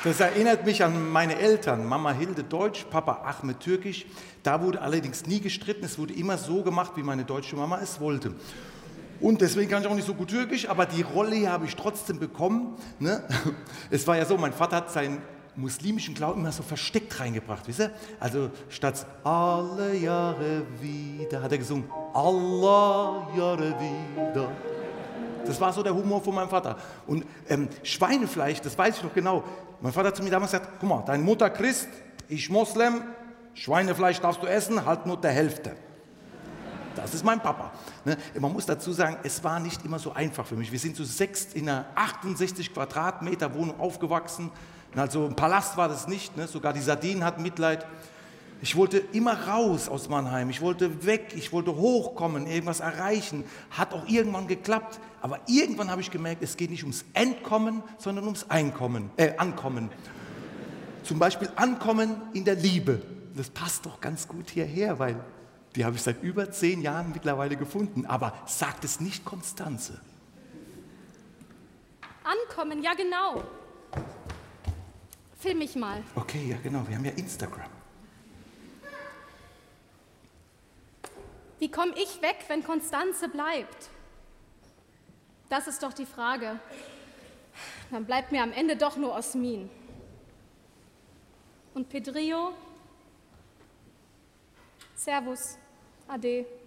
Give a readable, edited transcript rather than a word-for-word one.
Das erinnert mich an meine Eltern. Mama Hilde Deutsch, Papa Ahmed Türkisch. Da wurde allerdings nie gestritten. Es wurde immer so gemacht, wie meine deutsche Mama es wollte. Und deswegen kann ich auch nicht so gut Türkisch, aber die Rolle hier habe ich trotzdem bekommen. Ne? Es war ja so, mein Vater hat seinen muslimischen Glauben immer so versteckt reingebracht, wisst ihr? Also statt alle Jahre wieder hat er gesungen, Allah Jahre wieder. Das war so der Humor von meinem Vater. Und Schweinefleisch, das weiß ich noch genau. Mein Vater hat zu mir damals gesagt, guck mal, deine Mutter Christ, ich Moslem, Schweinefleisch darfst du essen, halt nur der Hälfte. Das ist mein Papa. Ne? Man muss dazu sagen, es war nicht immer so einfach für mich. Wir sind zu 6 in einer 68 Quadratmeter Wohnung aufgewachsen. Also ein Palast war das nicht, ne? Sogar die Sardinen hatten Mitleid. Ich wollte immer raus aus Mannheim, ich wollte weg, ich wollte hochkommen, irgendwas erreichen. Hat auch irgendwann geklappt, aber irgendwann habe ich gemerkt, es geht nicht ums Entkommen, sondern ums Ankommen. Zum Beispiel Ankommen in der Liebe. Das passt doch ganz gut hierher, weil die habe ich seit über 10 Jahren mittlerweile gefunden. Aber sagt es nicht Konstanze. Ankommen, ja genau. Film mich mal. Okay, ja genau, wir haben ja Instagram. Wie komme ich weg, wenn Konstanze bleibt? Das ist doch die Frage. Dann bleibt mir am Ende doch nur Osmin. Und Pedrillo? Servus, Ade.